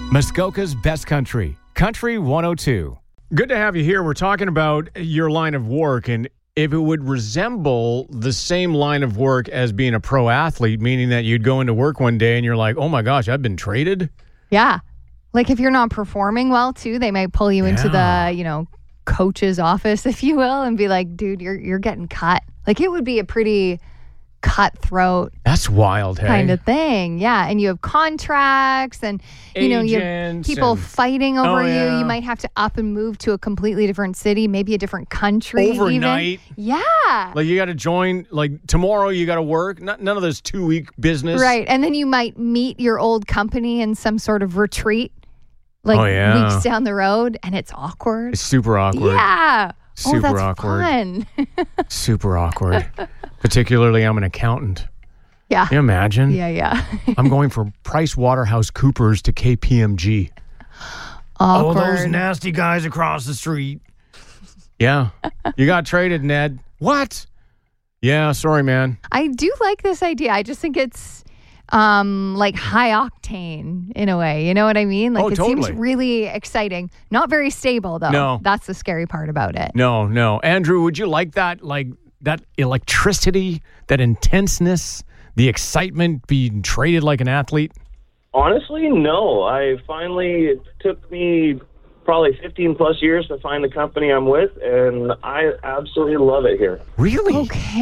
Muskoka's Best Country, Country 102. Good to have you here. We're talking about your line of work and if it would resemble the same line of work as being a pro athlete, meaning that you'd go into work one day and you're like, oh my gosh, I've been traded? Yeah. Like if you're not performing well too, they might pull you into the, coach's office, if you will, and be like, dude, you're getting cut. Like it would be a pretty cutthroat. That's wild, hey? Kind of thing. Yeah. And you have contracts and, you have people fighting over you. You might have to up and move to a completely different city, maybe a different country. Overnight. Even. Yeah. Like you got to join, like tomorrow you got to work. None of this 2-week business. Right. And then you might meet your old company in some sort of retreat, weeks down the road, and it's awkward. It's super awkward. Yeah. Super that's awkward. Fun. Super awkward. Particularly, I'm an accountant. Yeah. Can you imagine? Yeah. I'm going from PricewaterhouseCoopers to KPMG. Awkward. Oh, those nasty guys across the street. Yeah. You got traded, Ned. What? Yeah, sorry, man. I do like this idea. I just think it's like high octane in a way. You know what I mean? Like totally. Seems really exciting. Not very stable, though. No. That's the scary part about it. No. Andrew, would you like that? Like that electricity, that intenseness, the excitement, being traded like an athlete? Honestly, no. It took me probably 15 plus years to find the company I'm with, and I absolutely love it here. Really?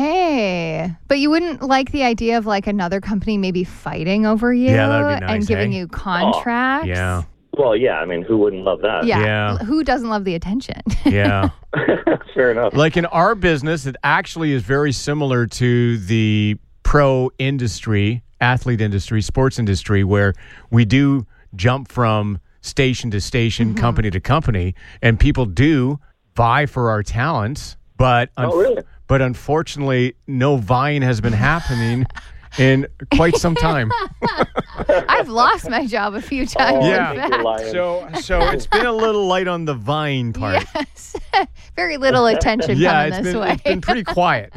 Okay. But you wouldn't like the idea of like another company maybe fighting over you that'd be nice, and giving you contracts? Yeah. Well, yeah, I mean, who wouldn't love that? Yeah. Who doesn't love the attention? Yeah. Fair enough. Like in our business, it actually is very similar to the pro industry, athlete industry, sports industry, where we do jump from station to station, company to company, and people do vie for our talents. But really? But unfortunately, no vying has been happening in quite some time. I've lost my job a few times. Yeah. In fact. So it's been a little light on the vying part. Yes. Very little attention coming this way. It's been pretty quiet.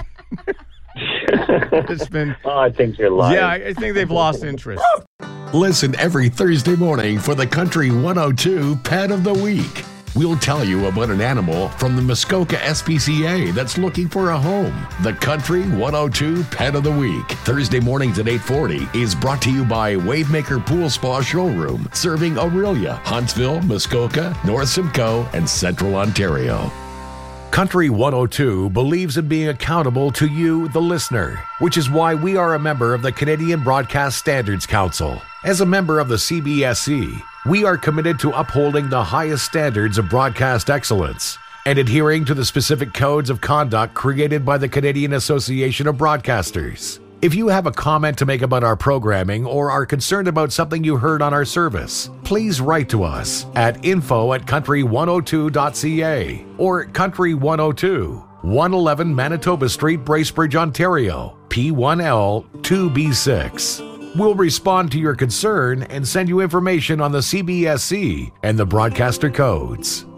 It's been. Oh, I think you're lying. Yeah, I think they've lost interest. Listen every Thursday morning for the Country 102 Pet of the Week. We'll tell you about an animal from the Muskoka SPCA that's looking for a home. The Country 102 Pet of the Week, Thursday mornings at 8:40, is brought to you by Wavemaker Pool Spa Showroom, serving Orillia, Huntsville, Muskoka, North Simcoe, and Central Ontario. Country 102 believes in being accountable to you, the listener, which is why we are a member of the Canadian Broadcast Standards Council. As a member of the CBSC, we are committed to upholding the highest standards of broadcast excellence and adhering to the specific codes of conduct created by the Canadian Association of Broadcasters. If you have a comment to make about our programming or are concerned about something you heard on our service, please write to us at info@country102.ca or Country 102, 111 Manitoba Street, Bracebridge, Ontario, P1L 2B6. We'll respond to your concern and send you information on the CBSC and the broadcaster codes.